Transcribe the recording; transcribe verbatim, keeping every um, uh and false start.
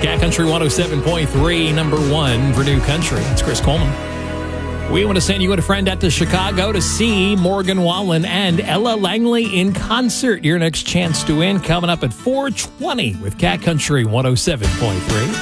Cat Country one oh seven point three, number one for New Country. It's Chris Coleman. We want to send you and a friend out to Chicago to see Morgan Wallen and Ella Langley in concert. Your next chance to win coming up at four twenty with Cat Country one oh seven point three.